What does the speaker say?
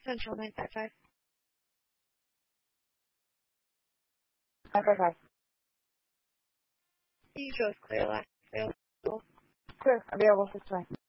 Central 955. 955. You chose clear last available. Clear. Available 620.